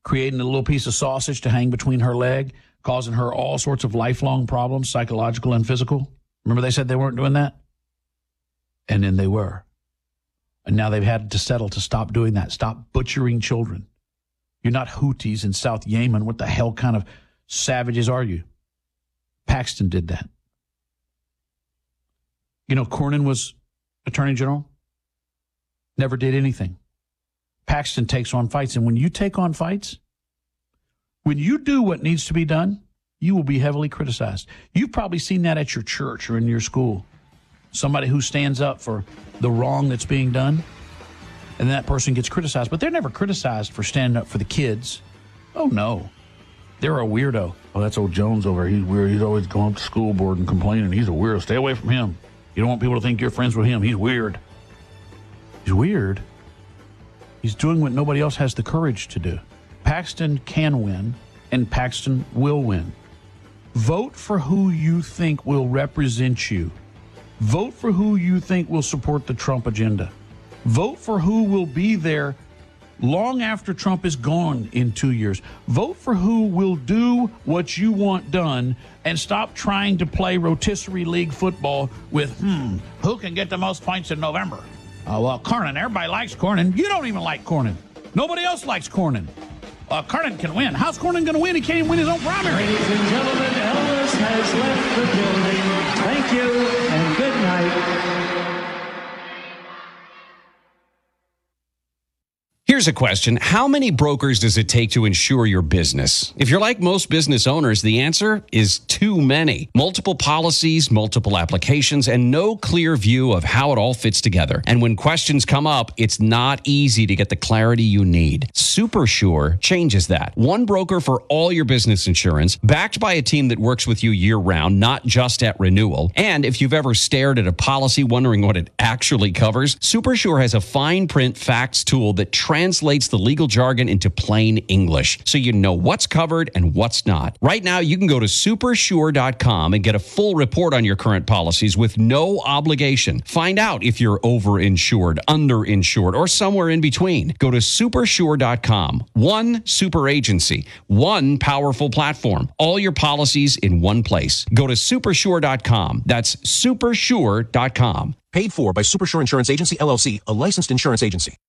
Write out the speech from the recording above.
creating a little piece of sausage to hang between her leg, causing her all sorts of lifelong problems, psychological and physical. Remember they said they weren't doing that? And then they were. And now they've had to settle to stop doing that. Stop butchering children. You're not Houthis in South Yemen. What the hell kind of savages are you? Paxton did that. You know, Cornyn was Attorney General. Never did anything. Paxton takes on fights. And when you take on fights, when you do what needs to be done, you will be heavily criticized. You've probably seen that at your church or in your school. Somebody who stands up for the wrong that's being done, and that person gets criticized. But they're never criticized for standing up for the kids. Oh, no. They're a weirdo. Oh, that's old Jones over here. He's weird. He's always going up to school board and complaining. He's a weirdo. Stay away from him. You don't want people to think you're friends with him. He's weird. He's weird. He's doing what nobody else has the courage to do. Paxton can win, and Paxton will win. Vote for who you think will represent you. Vote for who you think will support the Trump agenda. Vote for who will be there long after Trump is gone in 2 years. Vote for who will do what you want done and stop trying to play rotisserie league football with, who can get the most points in November? Well, Cornyn. Everybody likes Cornyn. You don't even like Cornyn. Nobody else likes Cornyn. Cornyn can win. How's Cornyn going to win? He can't even win his own primary. Ladies and gentlemen, Elvis has left the building. Thank you and good night. Here's a question. How many brokers does it take to insure your business? If you're like most business owners, the answer is too many. Multiple policies, multiple applications, and no clear view of how it all fits together. And when questions come up, it's not easy to get the clarity you need. SuperSure changes that. One broker for all your business insurance, backed by a team that works with you year-round, not just at renewal. And if you've ever stared at a policy wondering what it actually covers, SuperSure has a fine print facts tool that translates the legal jargon into plain English, so you know what's covered and what's not. Right now, you can go to supersure.com and get a full report on your current policies with no obligation. Find out if you're overinsured, underinsured, or somewhere in between. Go to supersure.com. One super agency, one powerful platform, all your policies in one place. Go to supersure.com. That's supersure.com. Paid for by Supersure Insurance Agency, LLC, a licensed insurance agency.